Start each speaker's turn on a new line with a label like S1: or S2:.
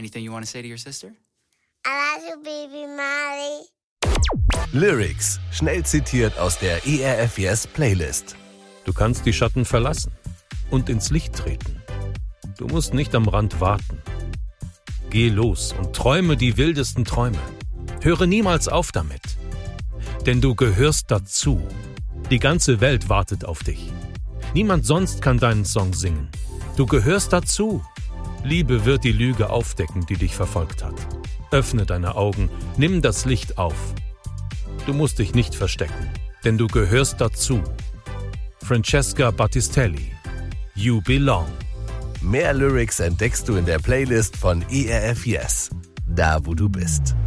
S1: Anything you want to say to your sister?
S2: I love you, baby Molly.
S3: Lyrics, schnell zitiert aus der ERF Yes Playlist.
S4: Du kannst die Schatten verlassen und ins Licht treten. Du musst nicht am Rand warten. Geh los und träume die wildesten Träume. Höre niemals auf damit. Denn du gehörst dazu. Die ganze Welt wartet auf dich. Niemand sonst kann deinen Song singen. Du gehörst dazu. Liebe wird die Lüge aufdecken, die dich verfolgt hat. Öffne deine Augen, nimm das Licht auf. Du musst dich nicht verstecken, denn du gehörst dazu. Francesca Battistelli, You Belong.
S3: Mehr Lyrics entdeckst du in der Playlist von ERF Yes, da wo du bist.